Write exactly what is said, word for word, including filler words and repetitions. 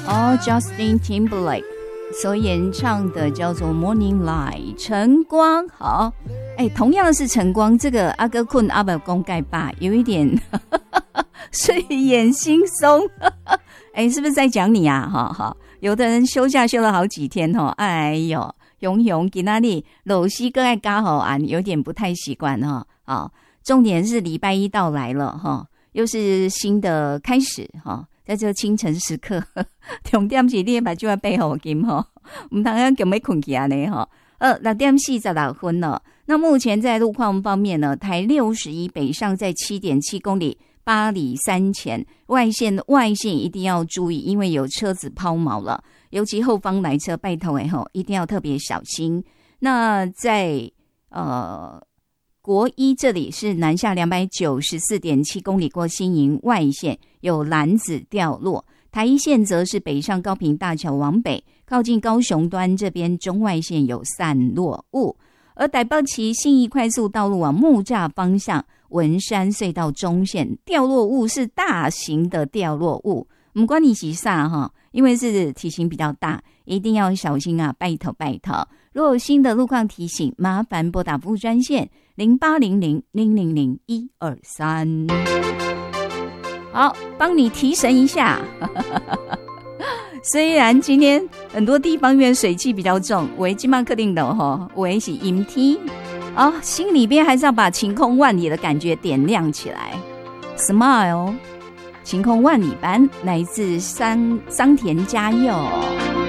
哦 Justin Timberlake 所演唱的叫做 Morning Light 晨光。好，哎，同样是晨光，这个阿哥困阿伯公盖爸有一点睡眼惺忪哎，是不是在讲你啊？哈哈，有的人休假休了好几天哦，哎呦熊熊今天里老西哥爱嘎好安，有点不太习惯哈。好，重点是礼拜一到来了哈，又是新的开始哈。在这清晨时刻，重点是你把就要背后金哈，唔通要叫没困起啊呢哈。呃，六点四十六分了。那目前在路况方面呢，台六十一北上在 七点七公里，八里三前外线外线一定要注意，因为有车子抛锚了，尤其后方来车拜托哎吼，一定要特别小心。那在呃。国一这里是南下 两百九十四点七公里过新营外线有篮子掉落，台一线则是北上高屏大桥往北靠近高雄端这边中外线有散落物，而台北市信义快速道路往木栅方向文山隧道中线掉落物是大型的掉落物，不管你是啥哈，因为是体型比较大，一定要小心啊，拜托拜托。如果有新的路况提醒，麻烦拨打服务专线零八零零零零零一二三。好，帮你提神一下。虽然今天很多地方因为水汽比较重，我今晚肯定的哈，我也是阴天啊，心里边还是要把晴空万里的感觉点亮起来。Smile， 晴空万里般，来自桑桑田佳佑。